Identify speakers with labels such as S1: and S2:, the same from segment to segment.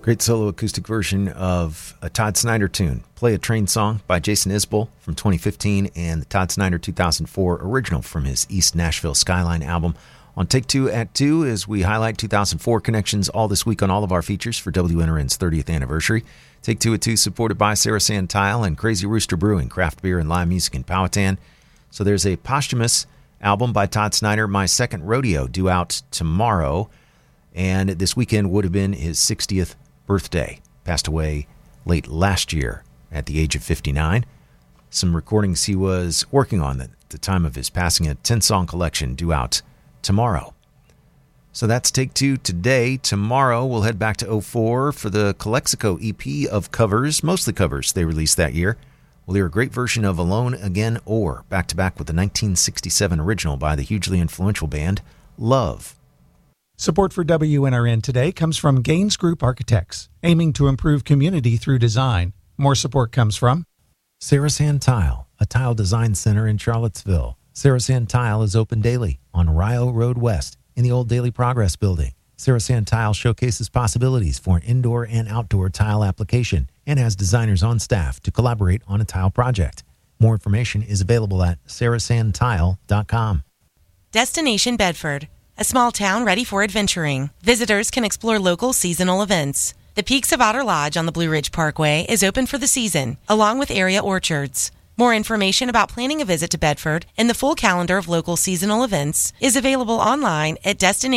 S1: Great solo acoustic version of a Todd Snider tune, Play a Train Song by Jason Isbell from 2015 and the Todd Snider 2004 original from his East Nashville Skyline album. On Take Two at 2, as we highlight 2004 connections all this week on all of our features for WNRN's 30th anniversary. Take Two at 2 supported by Sarah Sand Tile and Crazy Rooster Brewing, craft beer and live music in Powhatan. So there's a posthumous album by Todd Snider, My Second Rodeo, due out tomorrow. And this weekend would have been his 60th birthday. Passed away late last year at the age of 59. Some recordings he was working on at the time of his passing, a 10-song collection due out tomorrow. So that's Take Two today. Tomorrow we'll head back to 04 for the Calexico EP of covers, mostly covers they released that year. We'll hear a great version of Alone Again Or, back-to-back with the 1967 original by the hugely influential band Love.
S2: Support for WNRN today comes from Gaines Group Architects, aiming to improve community through design. More support comes from
S1: Sarah Sand Tile, a tile design center in Charlottesville. Sarah Sand Tile is open daily on Rio Road West in the old Daily Progress building. Sarah Sand Tile showcases possibilities for an indoor and outdoor tile application and has designers on staff to collaborate on a tile project. More information is available at sarahsandtile.com.
S3: Destination Bedford, a small town ready for adventuring. Visitors can explore local seasonal events. The Peaks of Otter Lodge on the Blue Ridge Parkway is open for the season, along with area orchards. More information about planning a visit to Bedford and the full calendar of local seasonal events is available online at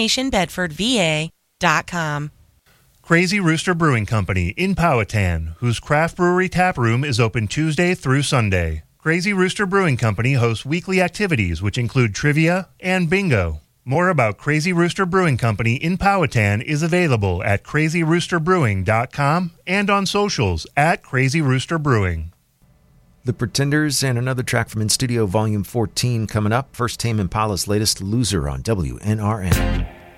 S3: destinationbedfordva.com.
S4: Crazy Rooster Brewing Company in Powhatan, whose craft brewery tap room is open Tuesday through Sunday. Crazy Rooster Brewing Company hosts weekly activities which include trivia and bingo. More about Crazy Rooster Brewing Company in Powhatan is available at crazyroosterbrewing.com and on socials at Crazy Rooster Brewing.
S1: The Pretenders and another track from In Studio Volume 14 coming up. First, Tame Impala's latest, Loser, on WNRN.